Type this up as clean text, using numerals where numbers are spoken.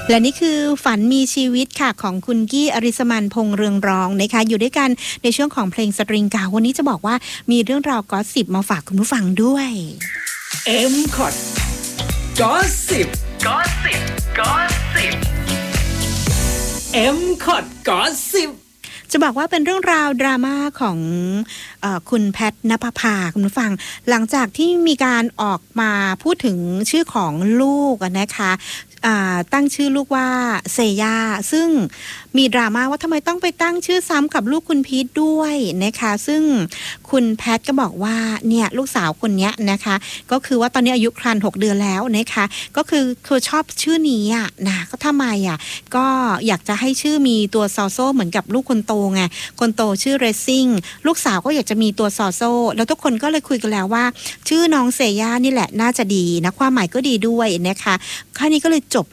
และนี่คือฝันมีชีวิตค่ะของคุณกี้อริสมันพงษ์เรืองรองนะคะอยู่ด้วยกันในช่วงของเพลงสตริงเก่าวันนี้จะบอกว่ามีเรื่องราวกอสซิปมาฝากคุณผู้ฟังด้วย M-Cot กอสซิปM-Cot กอสซิปจะบอกว่าเป็นเรื่องราวดราม่าของคุณแพทณปภาคุณผู้ฟังหลังจากที่มีการออกมาพูดถึงชื่อของลูกนะคะตั้งชื่อลูกว่าเซย่าซึ่งมีดราม่าว่าทำไมต้องไปตั้งชื่อซ้ำกับลูกคุณพีทด้วยนะคะซึ่งคุณแพทก็บอกว่าเนี่ยลูกสาวคนนี้นะคะก็คือว่าตอนนี้อายุครรภ์6 เดือนแล้วนะคะก็คือชอบชื่อนี้อ่ะนะก็ทำไมอ่ะก็อยากจะให้ชื่อมีตัวซอโซ่เหมือนกับลูกคนโตไงคนโตชื่อเรซซิ่งลูกสาวก็อยากจะมีตัวซอโซ่แล้วทุกคนก็เลยคุยกันแล้วว่าชื่อน้องเซย่านี่แหละน่าจะดีนะความหมายก็ดีด้วยนะคะคราวนี้ก็เลย